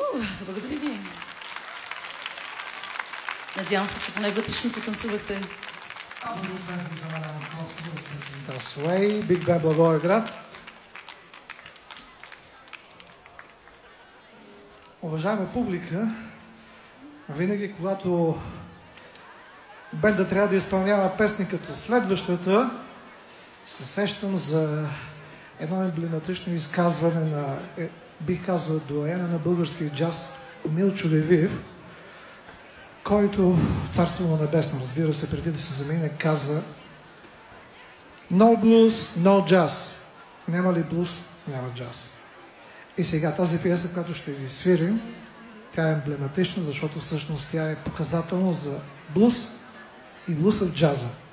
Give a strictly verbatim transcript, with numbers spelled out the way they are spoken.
Благодаря ви. Надявам се, че поне вътрешното танцувахте. Аплодисменти за Мариана Костова с песента Sway, Биг Бен Благоевград. Уважаема публика, винаги когато бенда трябва да изпълнява песни като следващата, се сещам за едно емблематично изказване на, е, бих казал, доайена на българския джаз Милчо Левиев, който, царство му небесно, разбира се, преди да се замине, каза: No blues, no jazz. Няма ли блуз, няма джаз. И сега тази пиеса, която ще ви свирим, тя е емблематична, защото всъщност тя е показателна за блуз и блуз от джаза.